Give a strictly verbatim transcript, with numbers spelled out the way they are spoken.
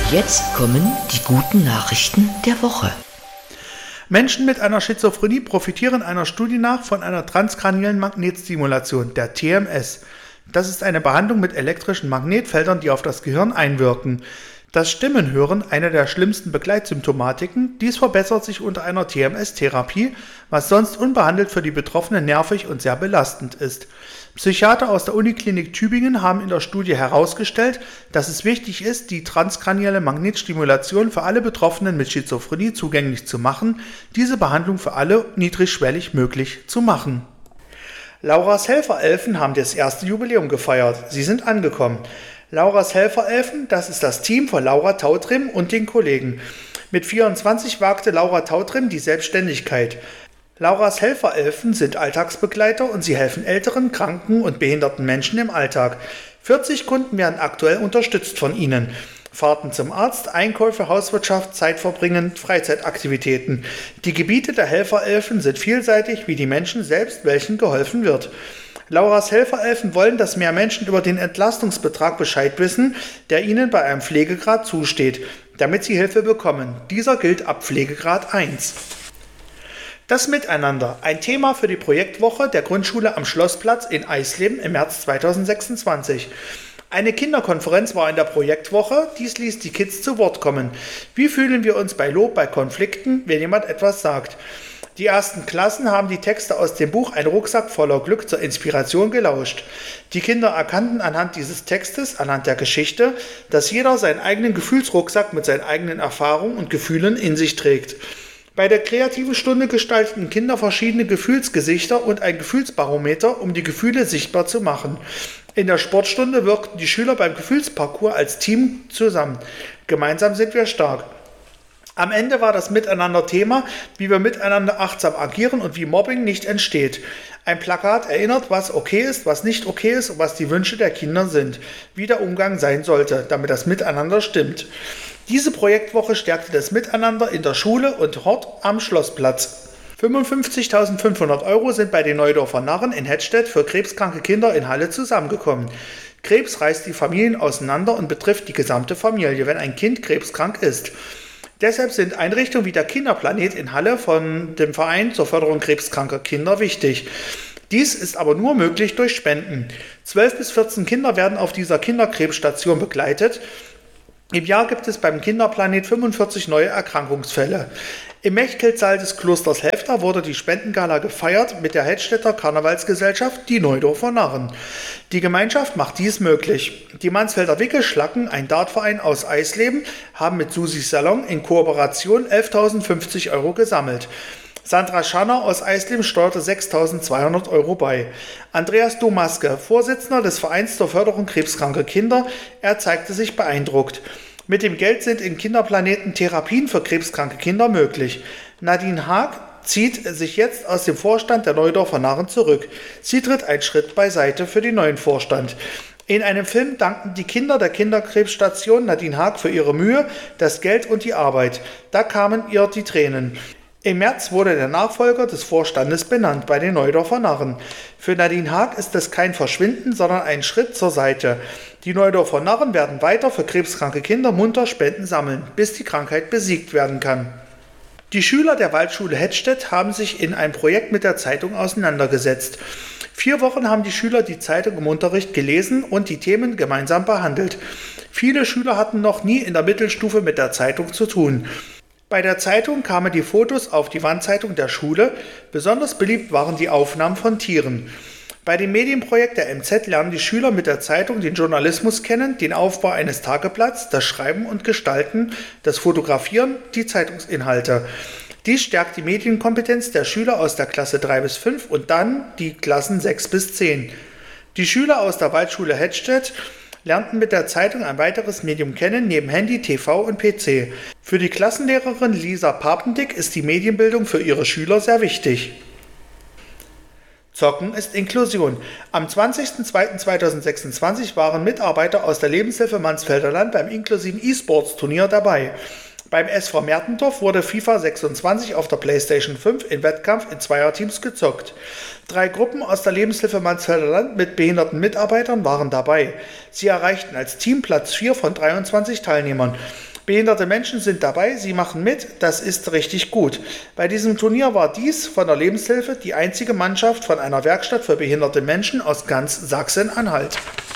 Jetzt kommen die guten Nachrichten der Woche. Menschen mit einer Schizophrenie profitieren einer Studie nach von einer transkraniellen Magnetstimulation, der T M S. Das ist eine Behandlung mit elektrischen Magnetfeldern, die auf das Gehirn einwirken. Das Stimmenhören, eine der schlimmsten Begleitsymptomatiken, dies verbessert sich unter einer T M S-Therapie, was sonst unbehandelt für die Betroffenen nervig und sehr belastend ist. Psychiater aus der Uniklinik Tübingen haben in der Studie herausgestellt, dass es wichtig ist, die transkranielle Magnetstimulation für alle Betroffenen mit Schizophrenie zugänglich zu machen, diese Behandlung für alle niedrigschwellig möglich zu machen. Lauras Helferelfen haben das erste Jubiläum gefeiert. Sie sind angekommen. Lauras Helferelfen, das ist das Team von Laura Tautrim und den Kollegen. Mit vierundzwanzig wagte Laura Tautrim die Selbstständigkeit. Lauras Helferelfen sind Alltagsbegleiter und sie helfen älteren, kranken und behinderten Menschen im Alltag. vierzig Kunden werden aktuell unterstützt von ihnen. Fahrten zum Arzt, Einkäufe, Hauswirtschaft, Zeitverbringen, Freizeitaktivitäten. Die Gebiete der Helferelfen sind vielseitig, wie die Menschen selbst, welchen geholfen wird. Lauras Helferelfen wollen, dass mehr Menschen über den Entlastungsbetrag Bescheid wissen, der ihnen bei einem Pflegegrad zusteht, damit sie Hilfe bekommen. Dieser gilt ab Pflegegrad eins. Das Miteinander, ein Thema für die Projektwoche der Grundschule am Schlossplatz in Eisleben im März zweitausendsechsundzwanzig. Eine Kinderkonferenz war in der Projektwoche, dies ließ die Kids zu Wort kommen. Wie fühlen wir uns bei Lob, bei Konflikten, wenn jemand etwas sagt? Die ersten Klassen haben die Texte aus dem Buch Ein Rucksack voller Glück zur Inspiration gelauscht. Die Kinder erkannten anhand dieses Textes, anhand der Geschichte, dass jeder seinen eigenen Gefühlsrucksack mit seinen eigenen Erfahrungen und Gefühlen in sich trägt. Bei der kreativen Stunde gestalteten Kinder verschiedene Gefühlsgesichter und ein Gefühlsbarometer, um die Gefühle sichtbar zu machen. In der Sportstunde wirkten die Schüler beim Gefühlsparcours als Team zusammen. Gemeinsam sind wir stark. Am Ende war das Miteinander Thema, wie wir miteinander achtsam agieren und wie Mobbing nicht entsteht. Ein Plakat erinnert, was okay ist, was nicht okay ist und was die Wünsche der Kinder sind, wie der Umgang sein sollte, damit das Miteinander stimmt. Diese Projektwoche stärkte das Miteinander in der Schule und dort am Schlossplatz. fünfundfünfzigtausendfünfhundert Euro sind bei den Neudorfer Narren in Hettstedt für krebskranke Kinder in Halle zusammengekommen. Krebs reißt die Familien auseinander und betrifft die gesamte Familie, wenn ein Kind krebskrank ist. Deshalb sind Einrichtungen wie der Kinderplanet in Halle von dem Verein zur Förderung krebskranker Kinder wichtig. Dies ist aber nur möglich durch Spenden. zwölf bis vierzehn Kinder werden auf dieser Kinderkrebsstation begleitet. Im Jahr gibt es beim Kinderplanet fünfundvierzig neue Erkrankungsfälle. Im Mechthild-Saal des Klosters Helfter wurde die Spendengala gefeiert mit der Hettstedter Karnevalsgesellschaft, die Neudorfer Narren. Die Gemeinschaft macht dies möglich. Die Mansfelder Wickelschlacken, ein Dartverein aus Eisleben, haben mit Susis Salon in Kooperation elftausendfünfzig Euro gesammelt. Sandra Schanner aus Eisleben steuerte sechstausendzweihundert Euro bei. Andreas Domaske, Vorsitzender des Vereins zur Förderung krebskranker Kinder, er zeigte sich beeindruckt. Mit dem Geld sind in Kinderplaneten Therapien für krebskranke Kinder möglich. Nadine Haag zieht sich jetzt aus dem Vorstand der Neudorfer Narren zurück. Sie tritt einen Schritt beiseite für den neuen Vorstand. In einem Film danken die Kinder der Kinderkrebsstation Nadine Haag für ihre Mühe, das Geld und die Arbeit. Da kamen ihr die Tränen. Im März wurde der Nachfolger des Vorstandes benannt bei den Neudorfer Narren. Für Nadine Haag ist es kein Verschwinden, sondern ein Schritt zur Seite. Die Neudorfer Narren werden weiter für krebskranke Kinder munter Spenden sammeln, bis die Krankheit besiegt werden kann. Die Schüler der Waldschule Hettstedt haben sich in ein Projekt mit der Zeitung auseinandergesetzt. Vier Wochen haben die Schüler die Zeitung im Unterricht gelesen und die Themen gemeinsam behandelt. Viele Schüler hatten noch nie in der Mittelstufe mit der Zeitung zu tun. Bei der Zeitung kamen die Fotos auf die Wandzeitung der Schule, besonders beliebt waren die Aufnahmen von Tieren. Bei dem Medienprojekt der M Z lernen die Schüler mit der Zeitung den Journalismus kennen, den Aufbau eines Tageblatts, das Schreiben und Gestalten, das Fotografieren, die Zeitungsinhalte. Dies stärkt die Medienkompetenz der Schüler aus der Klasse drei bis fünf und dann die Klassen sechs bis zehn. Die Schüler aus der Waldschule Hettstedt lernten mit der Zeitung ein weiteres Medium kennen, neben Handy, T V und P C. Für die Klassenlehrerin Lisa Papendick ist die Medienbildung für ihre Schüler sehr wichtig. Zocken ist Inklusion. Am zwanzigsten zweiten zweitausendsechsundzwanzig waren Mitarbeiter aus der Lebenshilfe Mansfelder Land beim inklusiven E-Sports-Turnier dabei. Beim S V Mertendorf wurde FIFA sechsundzwanzig auf der PlayStation fünf im Wettkampf in Zweierteams gezockt. Drei Gruppen aus der Lebenshilfe Mansfelder Land mit behinderten Mitarbeitern waren dabei. Sie erreichten als Team Platz vier von dreiundzwanzig Teilnehmern. Behinderte Menschen sind dabei, sie machen mit, das ist richtig gut. Bei diesem Turnier war dies von der Lebenshilfe die einzige Mannschaft von einer Werkstatt für behinderte Menschen aus ganz Sachsen-Anhalt.